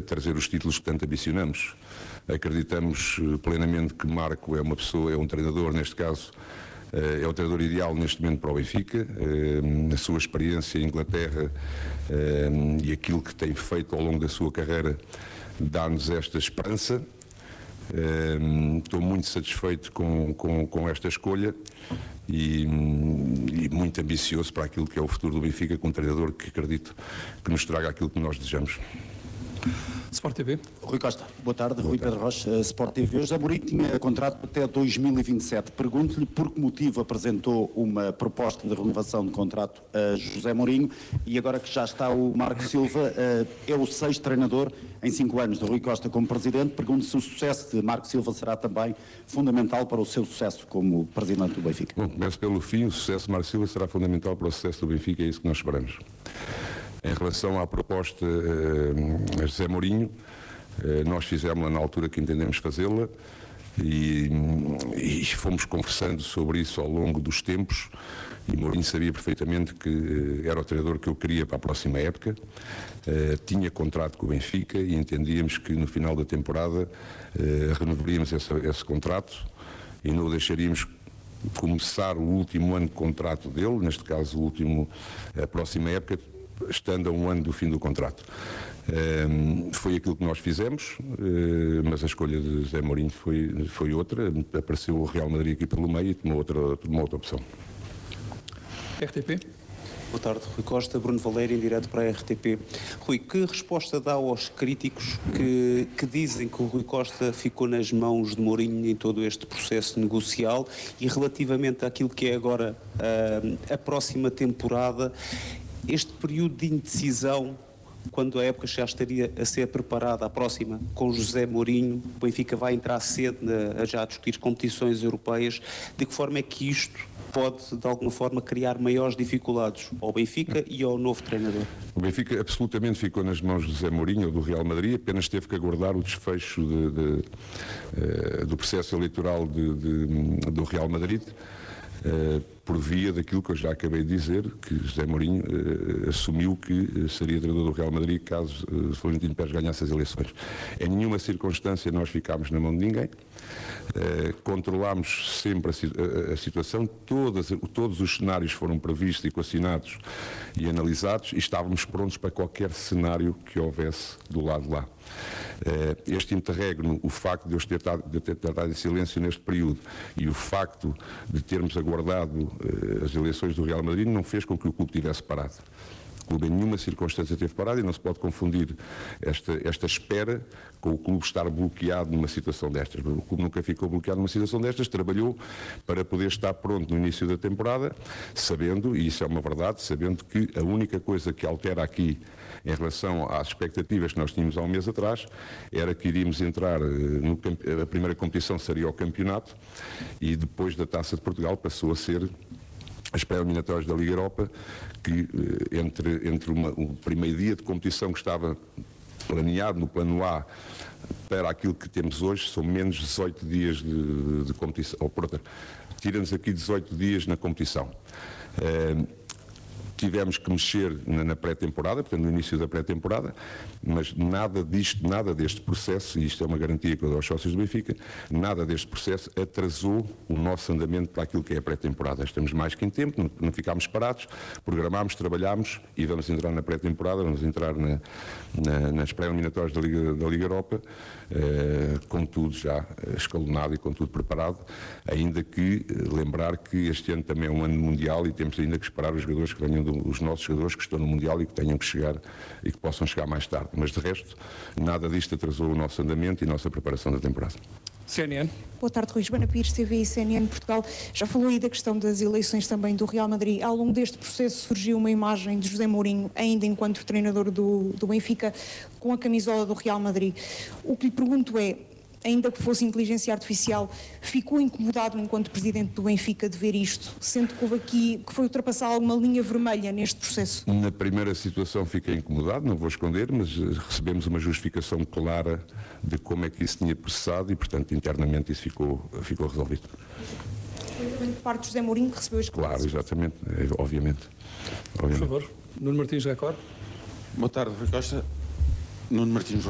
trazer os títulos que tanto ambicionamos. Acreditamos plenamente que Marco é uma pessoa, é um treinador, neste caso, é o treinador ideal neste momento para o Benfica. A sua experiência em Inglaterra e aquilo que tem feito ao longo da sua carreira dá-nos esta esperança. Estou muito satisfeito com esta escolha e muito ambicioso para aquilo que é o futuro do Benfica, com um treinador que acredito que nos traga aquilo que nós desejamos. Sport TV. Rui Costa, boa tarde. Rui Pedro Rocha, Sport TV. José Mourinho tinha contrato até 2027. Pergunto-lhe por que motivo apresentou uma proposta de renovação de contrato a José Mourinho e agora que já está o Marco Silva, é o 6º treinador em 5 anos de Rui Costa como presidente. Pergunto se o sucesso de Marco Silva será também fundamental para o seu sucesso como presidente do Benfica. Bom, começo pelo fim. O sucesso de Marco Silva será fundamental para o sucesso do Benfica, é isso que nós esperamos. Em relação à proposta a José Mourinho, nós fizemos-la na altura que entendemos fazê-la e fomos conversando sobre isso ao longo dos tempos e Mourinho sabia perfeitamente que era o treinador que eu queria para a próxima época, tinha contrato com o Benfica e entendíamos que no final da temporada renovaríamos esse contrato e não o deixaríamos começar o último ano de contrato dele, neste caso a próxima época, estando a 1 ano do fim do contrato. Foi aquilo que nós fizemos, mas a escolha de José Mourinho foi outra. Apareceu o Real Madrid aqui pelo meio e tomou outra opção. RTP. Boa tarde, Rui Costa, Bruno Valério, em direto para a RTP. Rui, que resposta dá aos críticos que dizem que o Rui Costa ficou nas mãos de Mourinho em todo este processo negocial e relativamente àquilo que é agora a próxima temporada, este período de indecisão, quando a época já estaria a ser preparada, a próxima, com José Mourinho, o Benfica vai entrar cedo a já discutir competições europeias, de que forma é que isto pode, de alguma forma, criar maiores dificuldades ao Benfica e ao novo treinador? O Benfica absolutamente ficou nas mãos de José Mourinho ou do Real Madrid, apenas teve que aguardar o desfecho do processo eleitoral do Real Madrid, por via daquilo que eu já acabei de dizer, que José Mourinho assumiu que seria treinador do Real Madrid caso Florentino Pérez ganhasse as eleições. Em nenhuma circunstância nós ficámos na mão de ninguém, controlámos sempre a situação, todos os cenários foram previstos, equacionados e analisados e estávamos prontos para qualquer cenário que houvesse do lado de lá. Este interregno, o facto de eu ter estado em silêncio neste período e o facto de termos aguardado as eleições do Real Madrid não fez com que o clube tivesse parado. O clube em nenhuma circunstância teve parado e não se pode confundir esta espera com o clube estar bloqueado numa situação destas. O clube nunca ficou bloqueado numa situação destas, trabalhou para poder estar pronto no início da temporada, sabendo, e isso é uma verdade, sabendo que a única coisa que altera aqui em relação às expectativas que nós tínhamos há um mês atrás, era que iríamos entrar, a primeira competição seria o campeonato e depois da Taça de Portugal passou a ser as pré-eliminatórias da Liga Europa, que entre o primeiro dia de competição que estava planeado no plano A para aquilo que temos hoje, são menos 18 dias de competição, ou portanto, tira-nos aqui 18 dias na competição. Tivemos que mexer na pré-temporada, portanto no início da pré-temporada, mas nada deste processo, e isto é uma garantia que eu dou aos sócios do Benfica, nada deste processo atrasou o nosso andamento para aquilo que é a pré-temporada. Estamos mais que em tempo, não ficámos parados, programámos, trabalhámos e vamos entrar na pré-temporada, vamos entrar nas pré-eliminatórias da Liga Europa, com tudo já escalonado e com tudo preparado, ainda que lembrar que este ano também é um ano mundial e temos ainda que esperar os jogadores que venham os nossos jogadores que estão no Mundial e que tenham que chegar e que possam chegar mais tarde. Mas de resto, nada disto atrasou o nosso andamento e a nossa preparação da temporada. CNN. Boa tarde, Rui. Joana Pires, TV e CNN Portugal. Já falou aí da questão das eleições também do Real Madrid. Ao longo deste processo surgiu uma imagem de José Mourinho, ainda enquanto treinador do Benfica, com a camisola do Real Madrid. O que lhe pergunto é, ainda que fosse inteligência artificial, ficou incomodado enquanto presidente do Benfica de ver isto, sendo que houve aqui, que foi ultrapassar alguma linha vermelha neste processo? Na primeira situação fiquei incomodado, não vou esconder, mas recebemos uma justificação clara de como é que isso tinha processado e, portanto, internamente isso ficou resolvido. Foi também de parte de José Mourinho que recebeu as Claro, exatamente, obviamente. Por favor, Nuno Martins Record. Boa tarde, Rui Costa. Nuno Martins